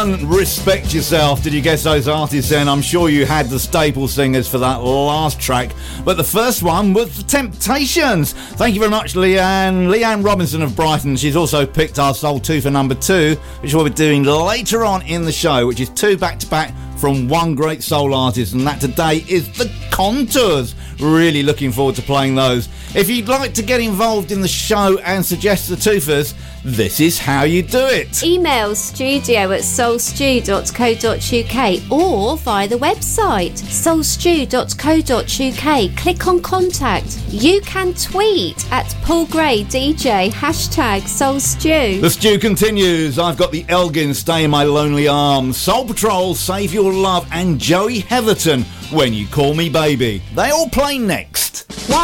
one, Respect Yourself. Did you guess those artists then? I'm sure you had the staple singers for that last track. But the first one was The Temptations. Thank you very much, Leanne Robinson of Brighton. She's also picked our Soul 2 for number 2, which we'll be doing later on in the show, which is 2 back-to-back from one great soul artist, and that today is The Contours. Really looking forward to playing those. If you'd like to get involved in the show and suggest the twofers, this is how you do it. Email studio@soulstew.co.uk or via the website soulstew.co.uk. Click on contact. You can tweet at Paul Gray DJ #SoulStew. The stew continues. I've got the Elgin, Stay in My Lonely Arms, Soul Patrol, Save Your Love, and Joey Heatherton, When You Call Me Baby. They all play next.